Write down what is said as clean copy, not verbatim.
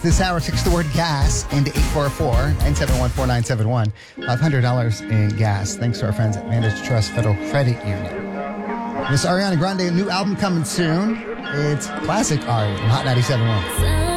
this hour. Text the word gas into 844-971-4971. $500 in gas. Thanks to our friends at Vantage Trust Federal Credit Union. Miss Ariana Grande, a new album coming soon. It's classic Ari on Hot 97.1.